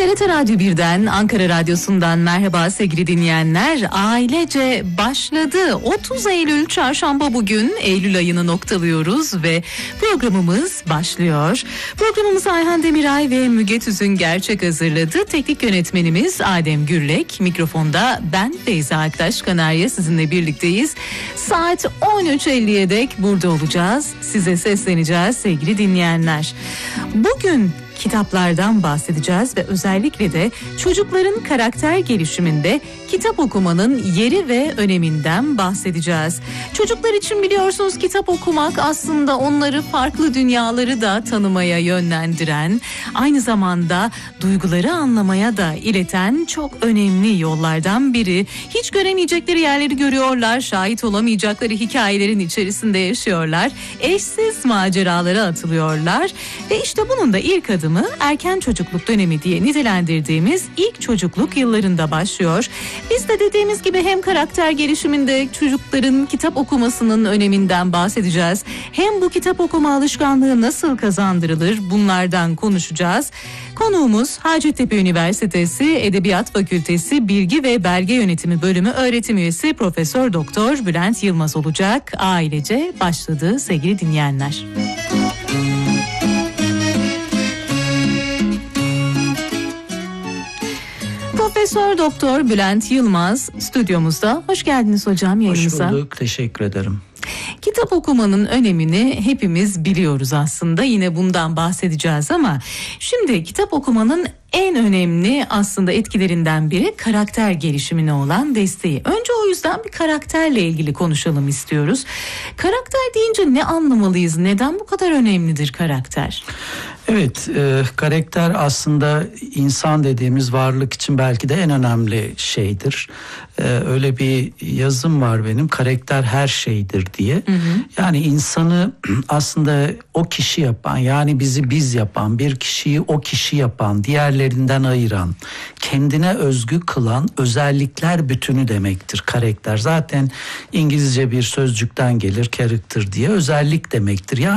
TRT Radyo 1'den, Ankara Radyosu'ndan merhaba sevgili dinleyenler. Ailece başladı. 30 Eylül Çarşamba bugün. Eylül ayını noktalıyoruz ve programımız başlıyor. Programımızı Ayhan Demiray ve Müge Tüzün Gerçek hazırladı. Teknik yönetmenimiz Adem Gürlek. Mikrofonda ben Beyza Aktaş Kanarya sizinle birlikteyiz. Saat 13.50'ye dek burada olacağız. Size sesleneceğiz sevgili dinleyenler. Bugün kitaplardan bahsedeceğiz ve özellikle de çocukların karakter gelişiminde kitap okumanın yeri ve öneminden bahsedeceğiz. Çocuklar için biliyorsunuz kitap okumak aslında onları farklı dünyaları da tanımaya yönlendiren, aynı zamanda duyguları anlamaya da ileten çok önemli yollardan biri. Hiç göremeyecekleri yerleri görüyorlar, şahit olamayacakları hikayelerin içerisinde yaşıyorlar, eşsiz maceralara atılıyorlar ve işte bunun da ilk adımı erken çocukluk dönemi diye nitelendirdiğimiz ilk çocukluk yıllarında başlıyor. Biz de dediğimiz gibi hem karakter gelişiminde çocukların kitap okumasının öneminden bahsedeceğiz. Hem bu kitap okuma alışkanlığı nasıl kazandırılır bunlardan konuşacağız. Konuğumuz Hacettepe Üniversitesi Edebiyat Fakültesi Bilgi ve Belge Yönetimi Bölümü öğretim üyesi Profesör Doktor Bülent Yılmaz olacak. Ailece başladı sevgili dinleyenler. Profesör Doktor Bülent Yılmaz stüdyomuzda. Hoş geldiniz hocam yayınımıza. Hoş bulduk, teşekkür ederim. Kitap okumanın önemini hepimiz biliyoruz aslında. Yine bundan bahsedeceğiz ama şimdi kitap okumanın en önemli aslında etkilerinden biri karakter gelişimine olan desteği. Önce o yüzden bir karakterle ilgili konuşalım istiyoruz. Karakter deyince ne anlamalıyız? Neden bu kadar önemlidir karakter? Evet, karakter aslında insan dediğimiz varlık için belki de en önemli şeydir. Öyle bir yazım var benim, karakter her şeydir diye. Hı hı. Yani insanı aslında o kişi yapan, yani bizi biz yapan, bir kişiyi o kişi yapan, diğerlerinden ayıran, kendine özgü kılan özellikler bütünü demektir karakter. Zaten İngilizce bir sözcükten gelir, character diye, özellik demektir. Yani